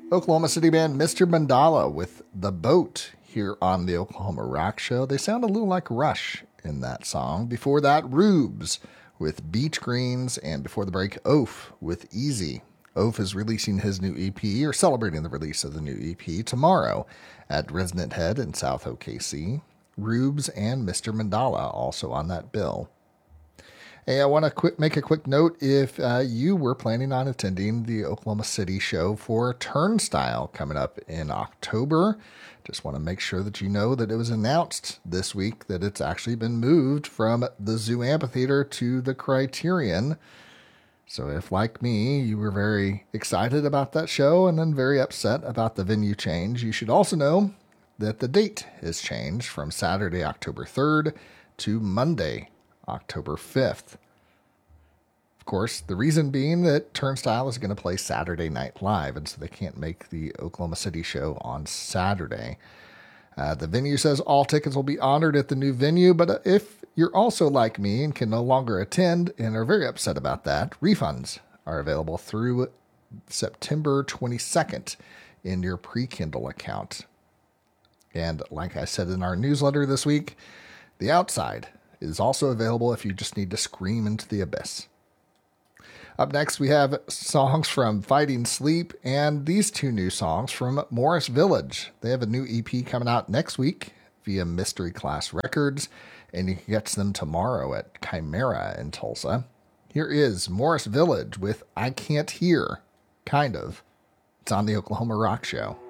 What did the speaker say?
Oklahoma City band Mr. Mandala with The Boat here on the Oklahoma Rock Show. They sound a little like Rush in that song. Before that, Rubes with Beach Greens, and before the break, Oaf with Easy. Oaf is releasing his new EP, or celebrating the release of the new EP, tomorrow at Resonant Head in South OKC. Rubes and Mr. Mandala also on that bill. Hey, I want to make a quick note. If you were planning on attending the Oklahoma City show for Turnstile coming up in October, just want to make sure that you know that it was announced this week that it's actually been moved from the Zoo Amphitheater to the Criterion. So if, like me, you were very excited about that show and then very upset about the venue change, you should also know that the date has changed from Saturday, October 3rd to Monday, October 5th. Of course, the reason being that Turnstile is going to play Saturday Night Live, and so they can't make the Oklahoma City show on Saturday. The venue says all tickets will be honored at the new venue, but if you're also like me and can no longer attend and are very upset about that, refunds are available through September 22nd in your pre-Kindle account. And like I said in our newsletter this week, The Outside is also available if you just need to scream into the abyss. Up next, we have songs from Fighting Sleep and these two new songs from Morris Village. They have a new EP coming out next week via Mystery Class Records, and you can get to them tomorrow at Chimera in Tulsa. Here is Morris Village with I Can't Hear, kind of. It's on the Oklahoma Rock Show.